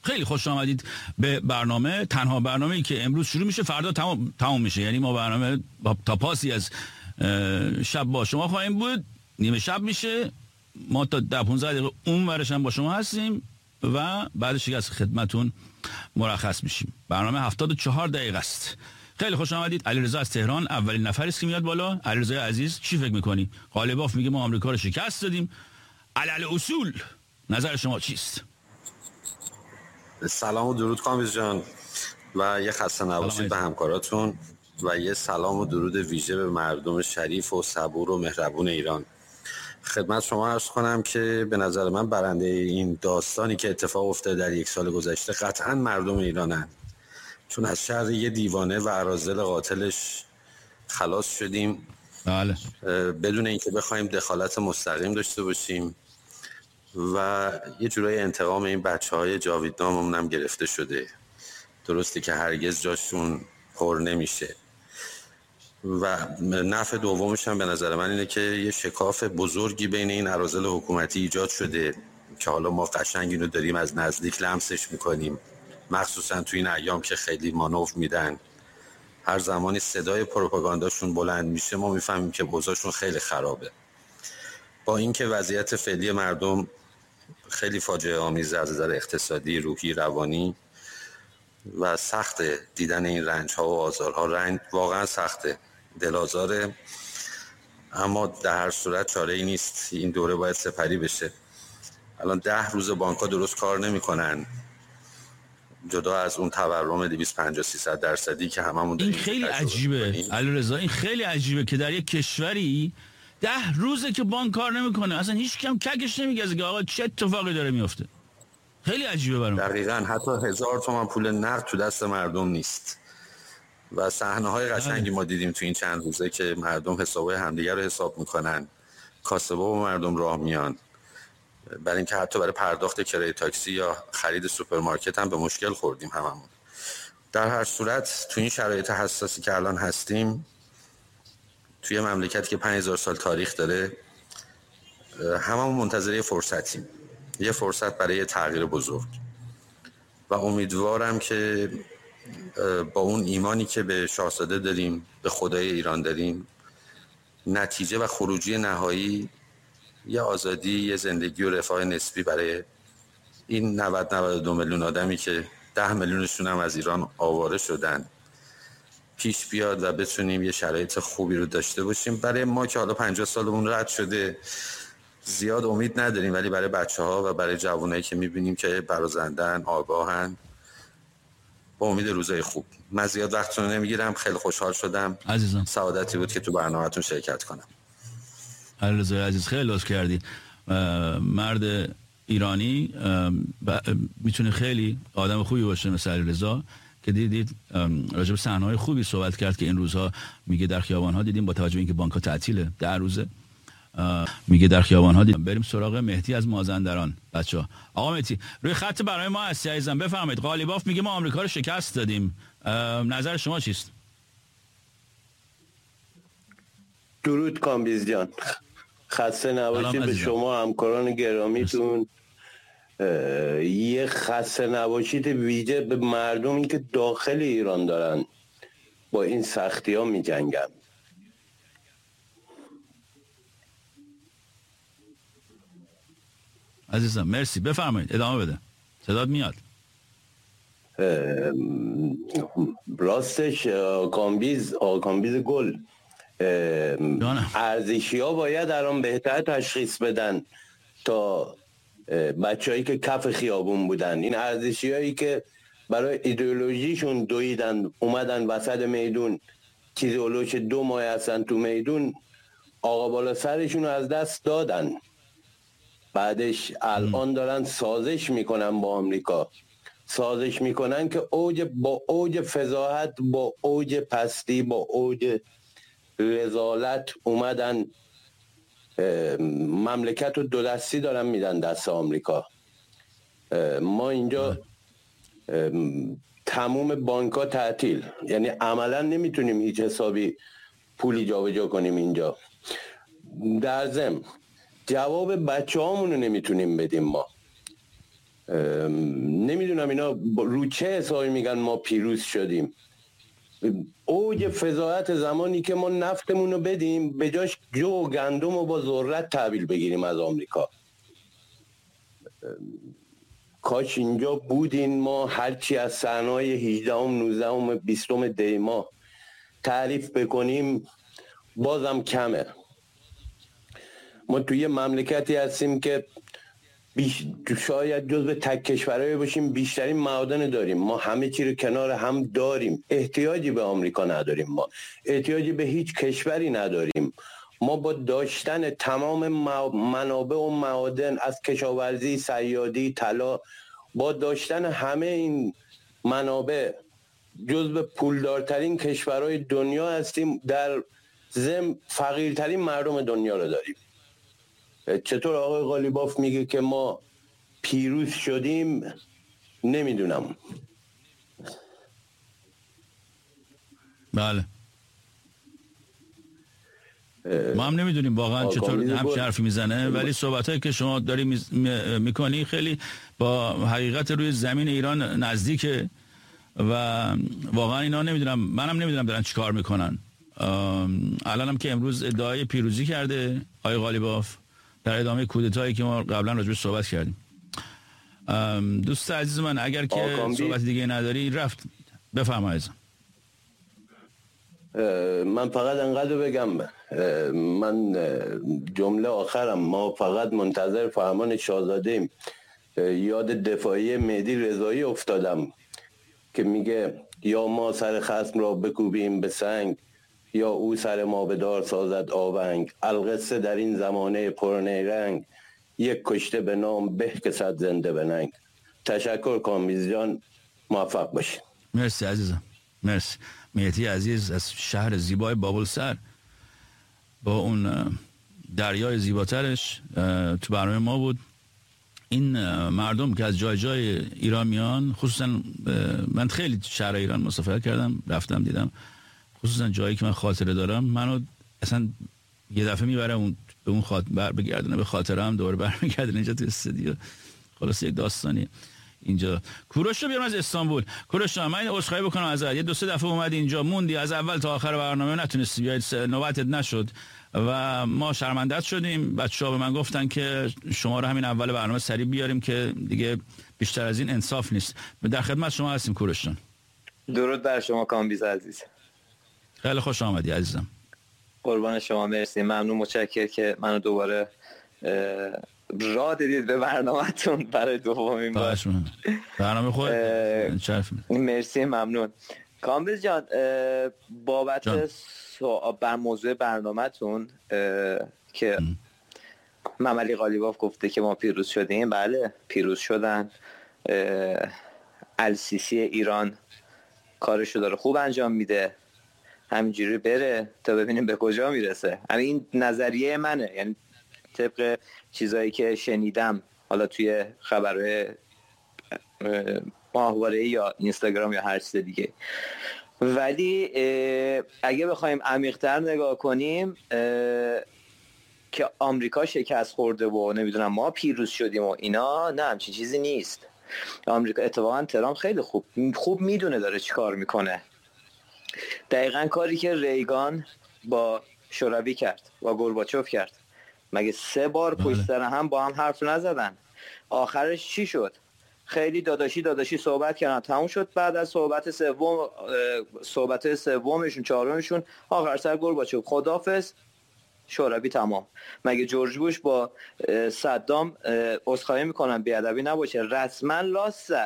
خیلی خوش آمدید به برنامه، تنها برنامه‌ای که امروز شروع میشه فردا تمام میشه. یعنی ما برنامه تا پاسی از شب با شما خواهیم بود، نیمه شب میشه، ما تا 10-15 دقیقه اون ورش هم با شما هستیم و بعدش از خدمتون مرخص میشیم. برنامه 74 دقیقه است. خیلی خوش آمدید. علیرضا از تهران اولین نفری است که میاد بالا. علیرضا عزیز چی فکر میکنی؟ قالباف میگه ما آمریکا رو شکست دادیم. علل اصول نظر شما چیست؟ سلام و درود کامبیز جان و یه خسته نباشید به همکاراتون و یه سلام و درود ویژه به مردم شریف و صبور و مهربون ایران. خدمت شما عرض کنم که به نظر من برنده این داستانی که اتفاق افتاده در یک سال گذشته قطعا مردم ایرانن، چون از شر یه دیوانه و اراذل قاتلش خلاص شدیم. بله. بدون اینکه بخوایم دخالت مستقیم داشته باشیم و یه جورای انتقام این بچه‌های جاویدناممون هم گرفته شده. درسته که هرگز جاشون پر نمیشه و نفع دومش هم به نظر من اینه که یه شکاف بزرگی بین این اراذل حکومتی ایجاد شده که حالا ما قشنگ اینو داریم از نزدیک لمسش میکنیم، مخصوصا تو این ایام که خیلی مانور میدن. هر زمانی صدای پروپاگانداشون بلند میشه ما میفهمیم که اوضاعشون خیلی خرابه. با اینکه وضعیت فعلی مردم خیلی فاجعه آمیزه از نظر اقتصادی، روحی، روانی و سخت دیدن این رنج ها و آزارها، رنج واقعا سخته، دلازاره، اما در هر صورت چاره ای نیست، این دوره باید سپری بشه. الان 10 روز بانک ها درست کار نمی کنن، جدا از اون تورم 250-300% که هممون داریم. این خیلی عجیبه علیرضا، این خیلی عجیبه که در یک کشوری 10 روزه که بانک کار نمیکنه، اصلا هیچ کم ککش نمیگزه که آقا چه اتفاقی داره میفته. خیلی عجیبه برام. دقیقاً حتی 1000 تومان پول نقد تو دست مردم نیست و صحنه‌های قشنگی ما دیدیم تو این چند روزه که مردم حسابای همدیگه رو حساب میکنن، کاسبا و مردم راه میان، برای اینکه حتی برای پرداخت کرایه تاکسی یا خرید سوپرمارکت هم به مشکل خوردیم هممون. در هر صورت تو این شرایط حساسی که الان هستیم، توی مملکتی که 5000 سال تاریخ داره، هممون منتظر فرصتیم، یه فرصت برای تغییر بزرگ و امیدوارم که با اون ایمانی که به شاهزاده داریم، به خدای ایران داریم، نتیجه و خروجی نهایی یه آزادی، یه زندگی و رفاه نسبی برای این 90-92 میلیون آدمی که 10 میلیونشون هم از ایران آواره شدن پیش بیاد و بتونیم یه شرایط خوبی رو داشته باشیم. برای ما که حالا 50 سالمون رد شده زیاد امید نداریم، ولی برای بچه‌ها و برای جوانایی که می‌بینیم که برازندن، آگاهن، با امید روزای خوب. من زیاد وقتتون رو نمیگیرم، خیلی خوشحال شدم عزیزم. سعادتی بود که تو برنامه‌تون شرکت کنم. علیرضا عزیز خیلی لطف کردی. مرد ایرانی میتونه خیلی آدم خوبی باشه مثل علیرضا که دیدید راجع به صحنه‌های خوبی صحبت کرد که این روزها میگه در خیابان‌ها دیدیم، با توجه به اینکه بانک‌ها تعطیله 10 روزه، میگه در خیابان‌ها دیدیم. بریم سراغ مهدی از مازندران. بچه‌ها آقا مهدی روی خط برای ما هستی عزیزم، بفرمایید. قالیباف میگه ما آمریکا رو شکست دادیم، نظر شما چیست؟ درود کامبیز جان، خسته نباشید به شما همکاران گرامیتون. یه خسته نباشید ویژه به مردمی که داخل ایران دارن با این سختی ها می جنگن. عزیزم مرسی، بفرمایید ادامه بده، صدات میاد. راستش کامبیز گل، ارزشی ها باید الان بهتر تشخیص بدن تا بچه‌هایی که کف خیابون بودن. این ارزشی هایی که برای ایدئولوژیشون دویدن اومدن وسط میدون، چیزی اولوش 2 ماه هستن تو میدون، آقا بالا سرشون رو از دست دادن. بعدش الان دارن سازش میکنن با آمریکا، سازش میکنن که با اوج فضاحت، با اوج پستی، با اوج رذالت اومدن مملکت رو 2 دستی دارن میدن دست آمریکا. ما اینجا تموم بانک ها تعطیل، یعنی عملا نمیتونیم هیچ حسابی پولی جابجا کنیم اینجا. در ضمن جواب بچه هامونو نمیتونیم بدیم ما. نمیدونم اینا رو چه حسابی میگن ما پیروز شدیم. اوج فضاحت زمانی که ما نفتمون رو بدیم به جاش جو و گندم رو با ذرت تحویل بگیریم از آمریکا. کاش اینجا بودین، ما هرچی از صحنه‌های 18 19 20 دی ماه تعریف بکنیم بازم کمه. ما توی مملکتی هستیم که شاید جزو تک کشورهایی باشیم بیشترین معادن داریم. ما همه چی رو کنار هم داریم، احتیاجی به آمریکا نداریم، ما احتیاجی به هیچ کشوری نداریم. ما با داشتن تمام منابع و معادن از کشاورزی، صیادی، طلا، با داشتن همه این منابع جزو پولدارترین کشورهای دنیا هستیم، در ضمن فقیرترین مردم دنیا رو داریم. چطور آقای قالیباف میگه که ما پیروز شدیم؟ نمیدونم. بله ما هم نمیدونیم واقعا چطور هم حرفی میزنه، ولی صحبتایی که شما داری میکنی خیلی با حقیقت روی زمین ایران نزدیکه و واقعا اینا نمیدونم، منم نمیدونم دارن چیکار میکنن. الانم که امروز ادعای پیروزی کرده آقای قالیباف در ادامه کودتایی که ما قبلا راجع بهش صحبت کردیم. دوست عزیز من اگر که صحبت دیگه نداری رفت بفرمایید. من فقط انقدر بگم، من جمله آخرم، ما فقط منتظر فرمان شاهزاده ایم. یاد دفاعی مهدی رضایی افتادم که میگه یا ما سر خصم را بکوبیم به سنگ یا او سر ما به دار سازد آونگ. القصه در این زمانه پرنیرنگ یک کشته به نام به که صد زنده به ننگ. تشکر کامبیز جان، موفق باشید. مرسی عزیزم، مرسی. مهدی عزیز از شهر زیبای بابلسر با اون دریای زیباترش تو برنامه ما بود. این مردم که از جای جای ایران میان، خصوصا من خیلی شهر ایران مسافرت کردم، رفتم دیدم، خصوصا جایی که من خاطره دارم، منو اصلا یه دفعه میبره اون به اون بگردونه به خاطرم، دوباره برمیگردونه اینجا تو استودیو. خلاص یک داستانیه اینجا. کوروش رو بیارم از استانبول. کوروش من عذرخواهی بکنم ازت، یه دو سه دفعه اومدی اینجا موندی از اول تا آخر برنامه نتونستی بیاید، نوبتت نشد و ما شرمنده‌ات شدیم. بچه‌ها به من گفتن که شما رو همین اول برنامه سریع بیاریم که دیگه بیشتر از این انصاف نیست. در خدمت شما هستیم کوروش جان. درود بر شما کامبیز عزیز. خیلی خوش آمدی عزیزم. قربان شما، مرسی، ممنون، متشکرم که منو دوباره راه دادید به برنامه‌تون برای دومین بار. برنامه خود مرسی، ممنون. کامبیز جان، بابت بر موضوع برنامه‌تون که مملی قالیباف گفته که ما پیروز شدیم، بله پیروز شدن. السیسی ایران کارشو داره خوب انجام میده، همینجوری بره تا ببینیم به کجا میرسه. همین نظریه منه، یعنی طبق چیزایی که شنیدم حالا توی خبرهای ماهواره‌ای یا اینستاگرام یا هر چیز دیگه. ولی اگه بخوایم عمیق‌تر نگاه کنیم که آمریکا شکست خورده و نمیدونم ما پیروز شدیم و اینا، نه همچین چیزی نیست. آمریکا اتفاقا ترامپ خیلی خوب میدونه داره چی کار میکنه. دقیقاً کاری که ریگان با شوروی کرد، با گورباچوف کرد. مگه 3 بار پشت سر هم با هم حرف نزدن؟ آخرش چی شد؟ خیلی داداشی صحبت کردن، تموم شد. بعد از صحبت سومشون چهارمشون آخر سر گورباچوف خداحافظ، شوروی تمام. مگه جورج بوش با صدام عذرخواهی میکنن بیادبی نباشه رسما لاست